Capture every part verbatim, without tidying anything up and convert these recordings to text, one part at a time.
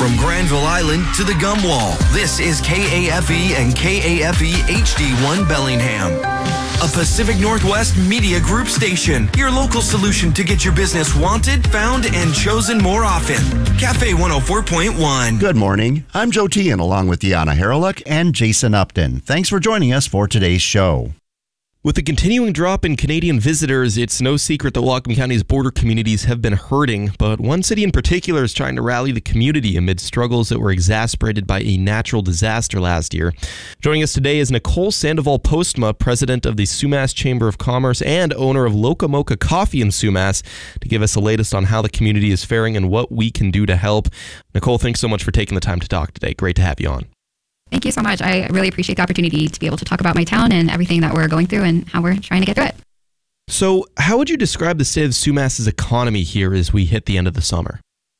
From Granville Island to the Gum Wall, this is K A F E and K A F E H D one Bellingham. A Pacific Northwest Media Group station. Your local solution to get your business wanted, found, and chosen more often. Cafe one oh four point one. Good morning. I'm Joe Tian along with Deanna Harreluk and Jason Upton. Thanks for joining us for today's show. With the continuing drop in Canadian visitors, it's no secret that Whatcom County's border communities have been hurting, but one city in particular is trying to rally the community amid struggles that were exacerbated by a natural disaster last year. Joining us today is Nicole Sandoval Postma, president of the Sumas Chamber of Commerce and owner of Loca Mocha Coffee in Sumas, to give us the latest on how the community is faring and what we can do to help. Nicole, thanks so much for taking the time to talk today. Great to have you on. Thank you so much. I really appreciate the opportunity to be able to talk about my town and everything that we're going through and how we're trying to get through it. So how would you describe the state of Sumas's economy here as we hit the end of the summer?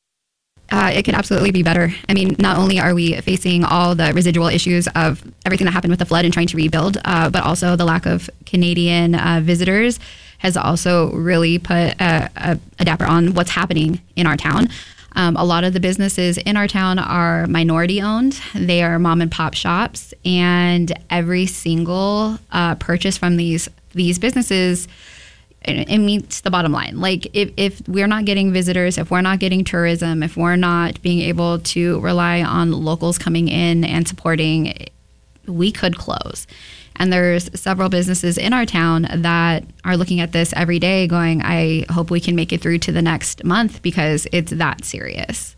Uh, it could absolutely be better. I mean, not only are we facing all the residual issues of everything that happened with the flood and trying to rebuild, uh, but also the lack of Canadian uh, visitors has also really put a, a, a dapper on what's happening in our town. Um, a lot of the businesses in our town are minority owned. They are mom and pop shops, and every single uh, purchase from these these businesses, it, it meets the bottom line. Like if, if we're not getting visitors, if we're not getting tourism, if we're not being able to rely on locals coming in and supporting, we could close. And there's several businesses in our town that are looking at this every day going, I hope we can make it through to the next month because it's that serious.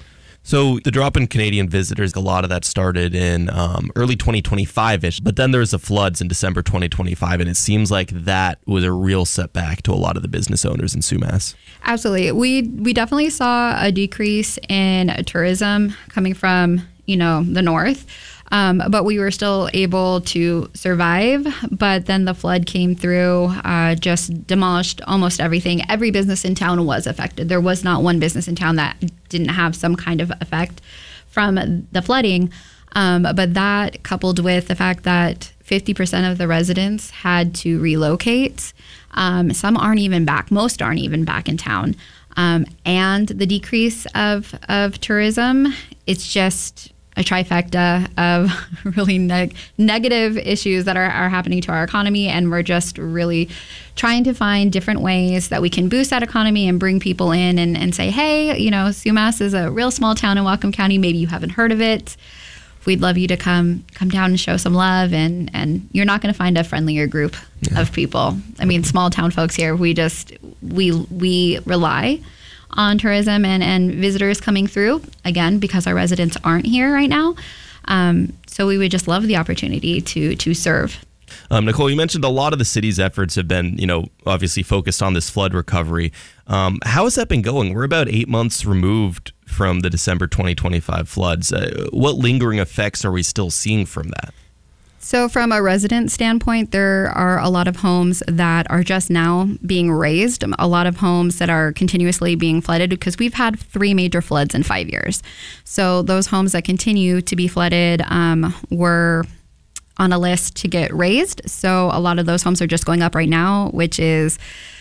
So the drop in Canadian visitors, a lot of that started in um, early twenty twenty-five-ish, but then there was the floods in December twenty twenty-five, and it seems like that was a real setback to a lot of the business owners in Sumas. Absolutely. We, we definitely saw a decrease in tourism coming from, you know, the north. Um, but we were still able to survive. But then the flood came through, uh, just demolished almost everything. Every business in town was affected. There was not one business in town that didn't have some kind of effect from the flooding. Um, but that coupled with the fact that fifty percent of the residents had to relocate. Um, some aren't even back. Most aren't even back in town. Um, and the decrease of, of tourism, it's just a trifecta of really neg- negative issues that are, are happening to our economy. And we're just really trying to find different ways that we can boost that economy and bring people in and, and say, hey, you know, Sumas is a real small town in Whatcom County. Maybe you haven't heard of it. We'd love you to come come down and show some love. And, and you're not going to find a friendlier group yeah. of people. I mean, small town folks here, we just, we we rely on tourism and, and visitors coming through, again, because our residents aren't here right now. Um, so we would just love the opportunity to to serve. Um, Nicole, you mentioned a lot of the city's efforts have been, you know, obviously focused on this flood recovery. Um, how has that been going? We're about eight months removed from the December twenty twenty-five floods. Uh, what lingering effects are we still seeing from that? So from a resident standpoint, there are a lot of homes that are just now being raised, a lot of homes that are continuously being flooded because we've had three major floods in five years. So those homes that continue to be flooded um, were on a list to get raised. So a lot of those homes are just going up right now, which is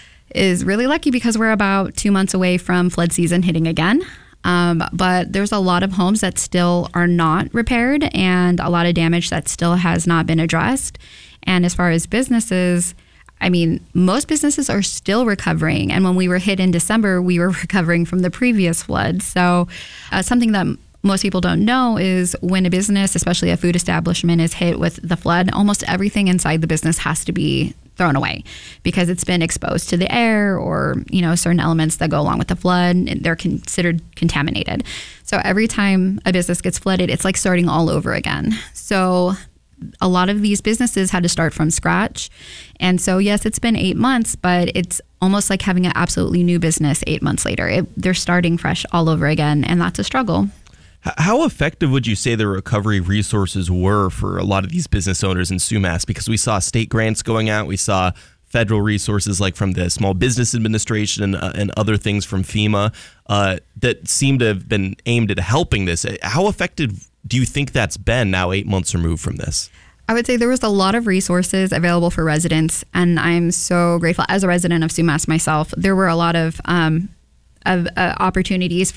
is really lucky because we're about two months away from flood season hitting again. Um, but there's a lot of homes that still are not repaired and a lot of damage that still has not been addressed. And as far as businesses, I mean, most businesses are still recovering. And when we were hit in December, we were recovering from the previous flood. So uh, something that most people don't know is when a business, especially a food establishment, is hit with the flood, almost everything inside the business has to be thrown away because it's been exposed to the air or, you know, certain elements that go along with the flood. They're considered contaminated. So every time a business gets flooded, it's like starting all over again. So a lot of these businesses had to start from scratch. And so, yes, it's been eight months, but it's almost like having an absolutely new business eight months later. It, they're starting fresh all over again, and that's a struggle. How effective would you say the recovery resources were for a lot of these business owners in Sumas? Because we saw state grants going out, we saw federal resources like from the Small Business Administration and, uh, and other things from FEMA uh, that seem to have been aimed at helping this. How effective do you think that's been now eight months removed from this? I would say there was a lot of resources available for residents, and I'm so grateful. As a resident of Sumas myself, there were a lot of, um, of uh, opportunities for